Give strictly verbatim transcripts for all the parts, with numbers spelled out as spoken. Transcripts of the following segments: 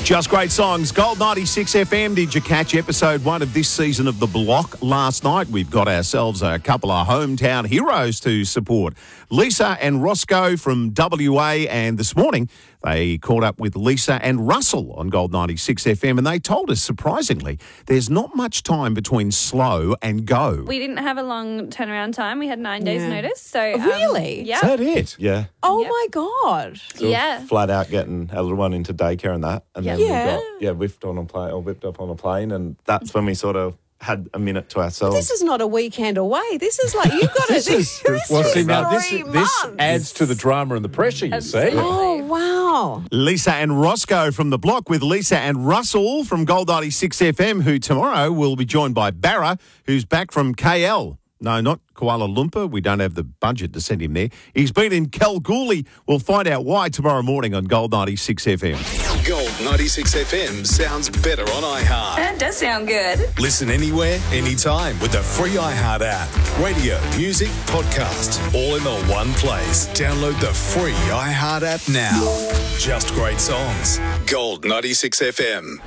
Just great songs. Gold ninety-six F M. Did you catch episode one of this season of The Block last night? We've got ourselves a couple of hometown heroes to support. Lisa and Roscoe from W A, and this morning they caught up with Lisa and Russell on Gold ninety-six F M, and they told us, surprisingly, there's not much time between slow and go. We didn't have a long turnaround time. We had nine days' Yeah. notice. So um, Really? Yeah. Is that it? Yeah. Oh, Yep. my God. So we're Yeah. Flat out getting our little one into daycare and that. And then Yeah. we got, yeah, whipped on a plane or whipped up on a plane. And that's when we sort of had a minute to ourselves. This is not a weekend away. This is like, you've got to... This is, well, see, now this, three this months. adds to the drama and the pressure, you see. Oh, wow. Lisa and Roscoe from The Block with Lisa and Russell from Gold ninety-six F M, who tomorrow will be joined by Barra, who's back from K L. No, not Kuala Lumpur. We don't have the budget to send him there. He's been in Kalgoorlie. We'll find out why tomorrow morning on Gold ninety-six F M. Gold ninety-six F M sounds better on iHeart. That does sound good. Listen anywhere, anytime with the free iHeart app. Radio, music, podcast, all in the one place. Download the free iHeart app now. Just great songs. Gold ninety-six F M.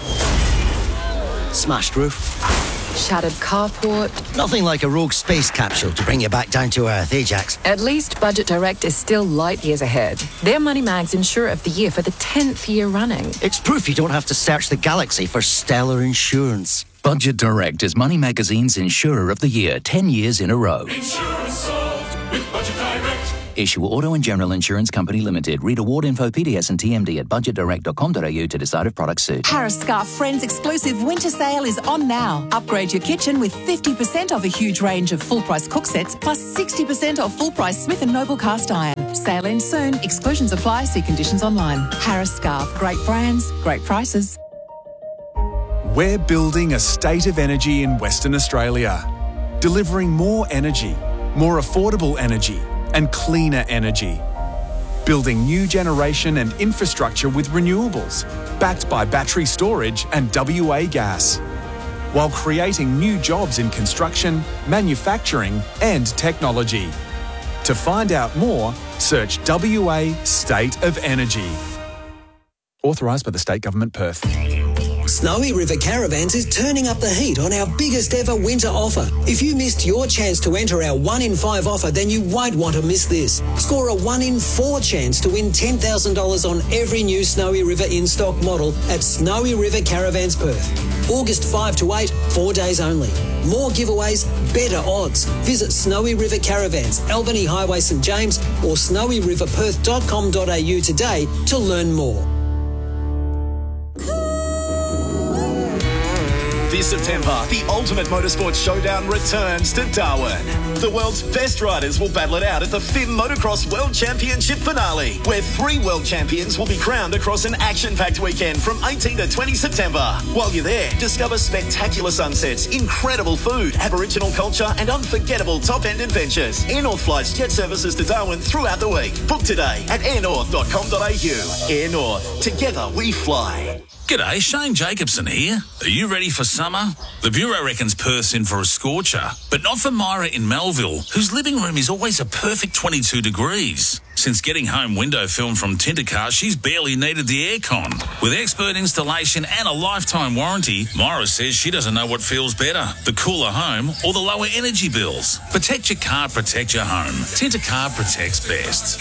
Smashed roof. Shattered carport. Nothing like a rogue space capsule to bring you back down to earth, eh, Jax? At least Budget Direct is still light years ahead. They're Money Mag's Insurer of the Year for the tenth year running. It's proof you don't have to search the galaxy for stellar insurance. Budget Direct is Money Magazine's Insurer of the Year, ten years in a row. Insurance solved with Budget Direct. Issue Auto and General Insurance Company Limited. Read award info, P D S and T M D at budget direct dot com dot a u to decide if products suit. Harris Scarf Friends exclusive winter sale is on now. Upgrade your kitchen with fifty percent off a huge range of full-price cook sets plus sixty percent off full-price Smith and Noble cast iron. Sale ends soon. Exclusions apply. See conditions online. Harris Scarf. Great brands, great prices. We're building a state of energy in Western Australia, delivering more energy, more affordable energy, and cleaner energy. Building new generation and infrastructure with renewables, backed by battery storage and W A gas, while creating new jobs in construction, manufacturing, and technology. To find out more, search W A State of Energy. Authorised by the State Government, Perth. Snowy River Caravans is turning up the heat on our biggest ever winter offer. If you missed your chance to enter our one in five offer, then you won't want to miss this. Score a one in four chance to win ten thousand dollars on every new Snowy River in-stock model at Snowy River Caravans Perth. August fifth to eighth, four days only. More giveaways, better odds. Visit Snowy River Caravans, Albany Highway St James or snowy river perth dot com dot a u today to learn more. This September, the Ultimate Motorsport Showdown returns to Darwin. The world's best riders will battle it out at the F I M Motocross World Championship finale, where three world champions will be crowned across an action-packed weekend from eighteenth to twentieth September. While you're there, discover spectacular sunsets, incredible food, Aboriginal culture, and unforgettable top-end adventures. Air North flies jet services to Darwin throughout the week. Book today at air north dot com dot a u. Air North. Together we fly. G'day, Shane Jacobson here. Are you ready for summer? The Bureau reckons Perth's in for a scorcher, but not for Myra in Melville, whose living room is always a perfect twenty-two degrees. Since getting home window film from Tintercar, she's barely needed the aircon. With expert installation and a lifetime warranty, Myra says she doesn't know what feels better, the cooler home or the lower energy bills. Protect your car, protect your home. Tintercar protects best.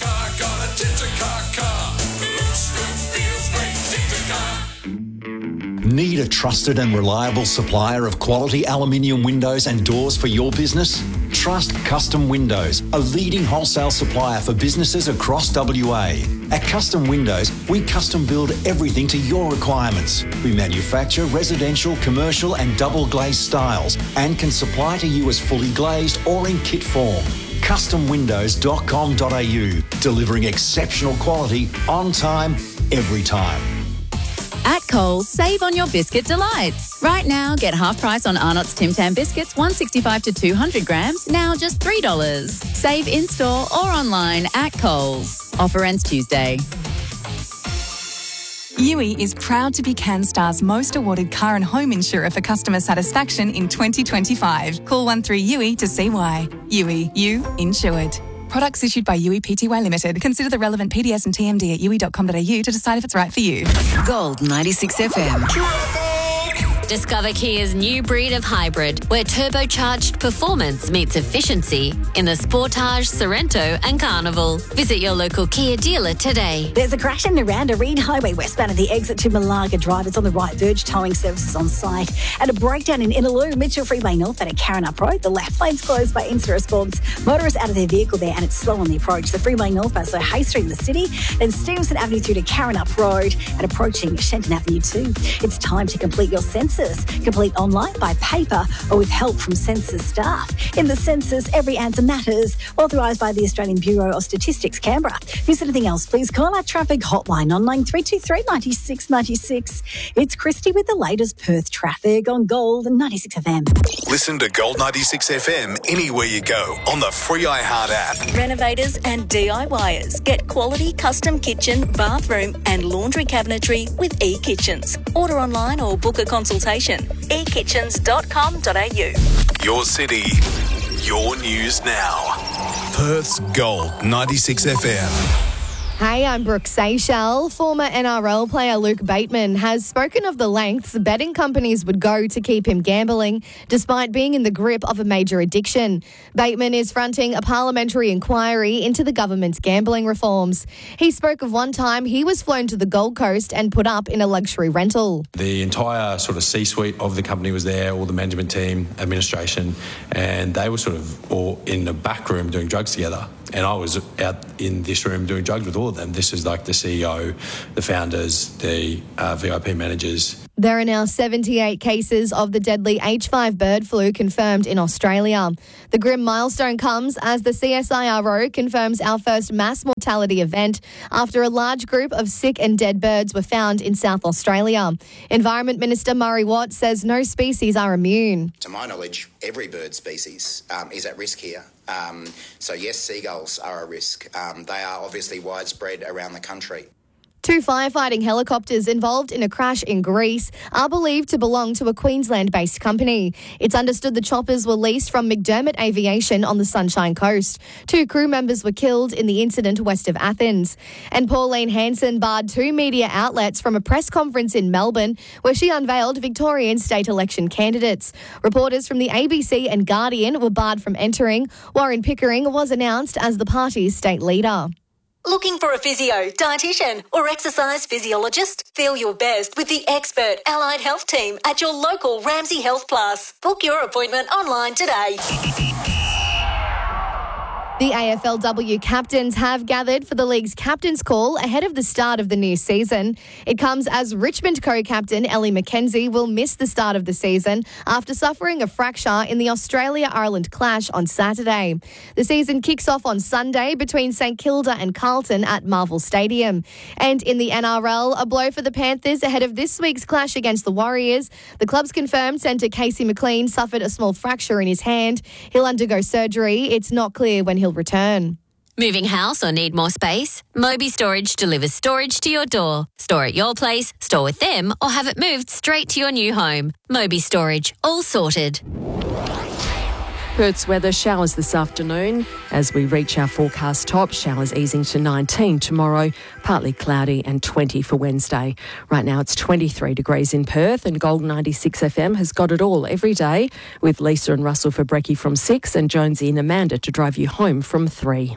Need a trusted and reliable supplier of quality aluminium windows and doors for your business? Trust Custom Windows, a leading wholesale supplier for businesses across W A. At Custom Windows, we custom build everything to your requirements. We manufacture residential, commercial and double glazed styles and can supply to you as fully glazed or in kit form. custom windows dot com dot a u, delivering exceptional quality on time, every time. At Coles, save on your biscuit delights. Right now, get half price on Arnott's Tim Tam biscuits, one sixty-five to two hundred grams, now just three dollars. Save in-store or online at Coles. Offer ends Tuesday. U I is proud to be CanStar's most awarded car and home insurer for customer satisfaction in twenty twenty-five. Call one three U I to see why. U I, you insured. Products issued by U E P T Y Limited. Consider the relevant P D S and T M D at u e dot com dot a u to decide if it's right for you. Gold ninety-six F M. Discover Kia's new breed of hybrid, where turbocharged performance meets efficiency in the Sportage, Sorrento and Carnival. Visit your local Kia dealer today. There's a crash in Naranda Reed Highway westbound at the exit to Malaga Drive. It's on the right. Verge towing services on site. And a breakdown in Innaloo, Mitchell Freeway North at a Karen Up Road. The left lane's closed by instant response. Motorists out of their vehicle there and it's slow on the approach. The Freeway North by so Hay Street in the city. Then Stevenson Avenue through to Karen Up Road and approaching Shenton Avenue too. It's time to complete your census. Complete online, by paper or with help from census staff. In the census, every answer matters. Authorised by the Australian Bureau of Statistics, Canberra. If there's anything else, please call our traffic hotline on nine three two three, nine six nine six. It's Christy with the latest Perth traffic on Gold ninety-six F M. Listen to Gold ninety-six F M anywhere you go on the free iHeart app. Renovators and D I Y ers get quality custom kitchen, bathroom and laundry cabinetry with eKitchens. Order online or book a consultation. e kitchens dot com dot a u. Your city, your news now. Perth's Gold ninety-six F M. Hey, I'm Brooke Seychelles. Former N R L player Luke Bateman has spoken of the lengths betting companies would go to keep him gambling, despite being in the grip of a major addiction. Bateman is fronting a parliamentary inquiry into the government's gambling reforms. He spoke of one time he was flown to the Gold Coast and put up in a luxury rental. The entire sort of C-suite of the company was there, all the management team, administration, and they were sort of all in the back room doing drugs together. And I was out in this room doing drugs with all of them. This is like the C E O, the founders, the uh, V I P managers. There are now seventy-eight cases of the deadly H five bird flu confirmed in Australia. The grim milestone comes as the C S I R O confirms our first mass mortality event after a large group of sick and dead birds were found in South Australia. Environment Minister Murray Watt says no species are immune. To my knowledge, every bird species um, is at risk here. Um, so yes, seagulls are a risk. Um, they are obviously widespread around the country. Two firefighting helicopters involved in a crash in Greece are believed to belong to a Queensland-based company. It's understood the choppers were leased from McDermott Aviation on the Sunshine Coast. Two crew members were killed in the incident west of Athens. And Pauline Hanson barred two media outlets from a press conference in Melbourne where she unveiled Victorian state election candidates. Reporters from the A B C and Guardian were barred from entering. Warren Pickering was announced as the party's state leader. Looking for a physio, dietitian or exercise physiologist? Feel your best with the expert allied health team at your local Ramsay Health Plus. Book your appointment online today. The A F L W captains have gathered for the league's captain's call ahead of the start of the new season. It comes as Richmond co-captain Ellie McKenzie will miss the start of the season after suffering a fracture in the Australia-Ireland clash on Saturday. The season kicks off on Sunday between St Kilda and Carlton at Marvel Stadium. And in the N R L, a blow for the Panthers ahead of this week's clash against the Warriors. The club's confirmed centre Casey McLean suffered a small fracture in his hand. He'll undergo surgery. It's not clear when he'll return. Moving house or need more space? Moby Storage delivers storage to your door. Store at your place, store with them, or have it moved straight to your new home. Moby Storage, all sorted. Perth's weather, showers this afternoon. As we reach our forecast top, showers easing to nineteen tomorrow, partly cloudy and twenty for Wednesday. Right now it's twenty-three degrees in Perth and Gold ninety-six F M has got it all every day with Lisa and Russell for brekkie from six and Jonesy and Amanda to drive you home from three.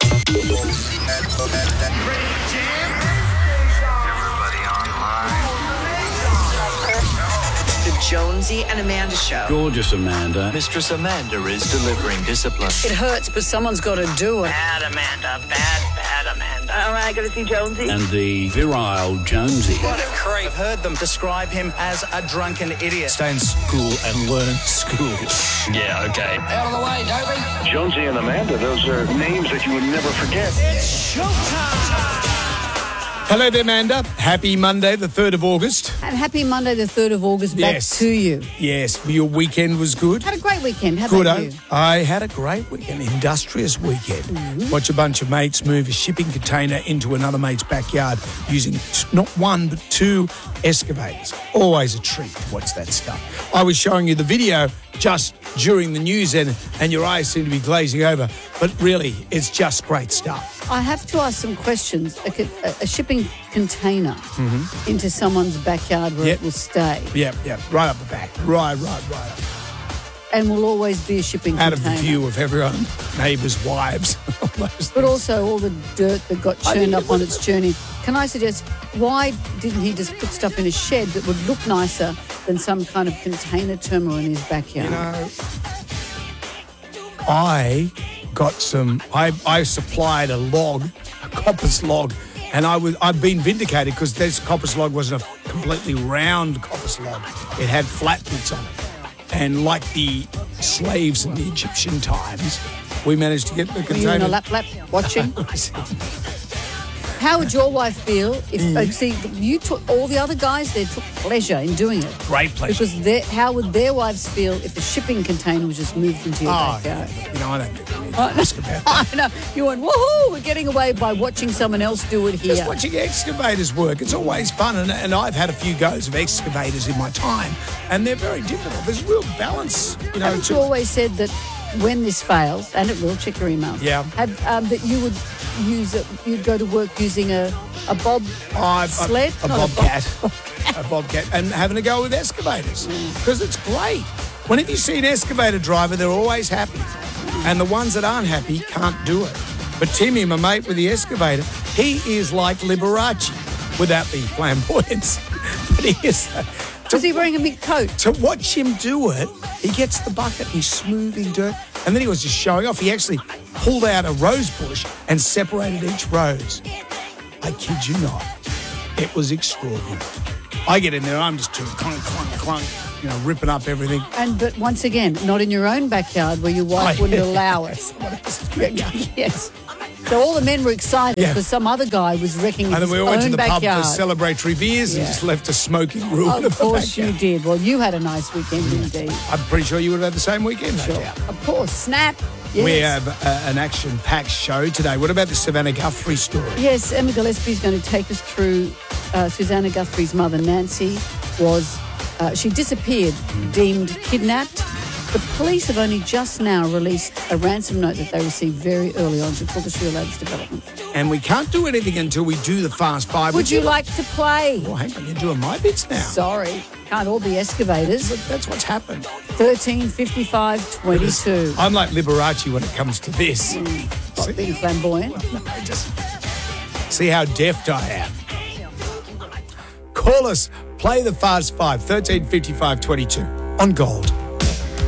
Jonesy and Amanda show. Gorgeous Amanda. Mistress Amanda is delivering discipline. It hurts, but someone's got to do it. Bad Amanda, bad, bad Amanda. All right, got to see Jonesy. And the virile Jonesy. What a creep. I've heard them describe him as a drunken idiot. Stay in school and learn school. Yeah, okay. Out of the way, Dobie. Jonesy and Amanda, those are names that you would never forget. It's showtime. Hello there, Amanda. Happy Monday, the third of August. And happy Monday, the third of August, back Yes. to you. Yes, your weekend was good. Had a great weekend. How Good, about eh? you? I had a great weekend, industrious weekend. Mm-hmm. Watch a bunch of mates move a shipping container into another mate's backyard using not one but two excavators. Always a treat to watch that stuff. I was showing you the video just during the news and, and your eyes seem to be glazing over, but really, it's just great stuff. I have to ask some questions. A, co- a shipping container Mm-hmm. into someone's backyard where Yep. it will stay Yep, yep, right up the back. Right, right, right up. and will always be a shipping Out of the container. view of everyone, neighbours' wives. But also all the dirt that got I churned think up it on was- its journey. Can I suggest, why didn't he just put stuff in a shed that would look nicer than some kind of container terminal in his backyard? You know, I got some, I, I supplied a log, a coppice log, and I was, I've been vindicated because this coppice log wasn't a completely round coppice log. It had flat bits on it. And like the slaves in the Egyptian times, we managed to get the Were container. you in a lap lap watching? How would your wife feel if, Mm. uh, see, you took, all the other guys there took pleasure in doing it. Great pleasure. Because their- how would their wives feel if a shipping container was just moved into your Oh, backyard? you know, I don't think we need to I ask about that. I know. You went, woohoo, we're getting away by watching someone else do it here. Just watching excavators work, it's always fun. And, and I've had a few goes of excavators in my time, and they're very difficult. There's real balance, you know. Haven't to- you always said that when this fails, and it will, check your email. Yeah. Have, um, that you would use it, you'd go to work using a, a bob I've- sled? A, a Not bobcat. A bobcat. And having a go with excavators. Because it's great. Whenever you see an excavator driver, they're always happy. And the ones that aren't happy can't do it. But Timmy, my mate with the excavator, he is like Liberace without the flamboyance. But he is. Was he wearing a big coat? To watch him do it, he gets the bucket, he's smoothing dirt, and then he was just showing off. He actually pulled out a rose bush and separated each rose. I kid you not. It was extraordinary. I get in there, I'm just doing clunk, clunk, clunk, you know, ripping up everything. And but once again, not in your own backyard where your wife Oh, wouldn't yeah. allow it. Yes. So all the men were excited Yeah. because some other guy was wrecking And his then we went to own the backyard. pub for celebratory beers and Yeah. just left a smoking room. in Of the course you backyard. did. Well, you had a nice weekend indeed. I'm pretty sure you would have had the same weekend, no Sure. doubt. Of course. Snap. Yes. We have uh, an action-packed show today. What about the Savannah Guthrie story? Yes, Emma Gillespie is going to take us through uh, Susanna Guthrie's mother, Nancy, was, uh, she disappeared, deemed kidnapped. The police have only just now released a ransom note that they received very early on to talk us through the latest developments. And we can't do anything until we do the Fast Five. Would you like to play? Well, hang on, you're doing my bits now. Sorry, can't all be excavators. But that's what's happened. thirteen fifty-five twenty-two. I'm like Liberace when it comes to this. Not being flamboyant. Just see how deft I am. Call us, play the Fast Five, thirteen fifty-five twenty-two on Gold.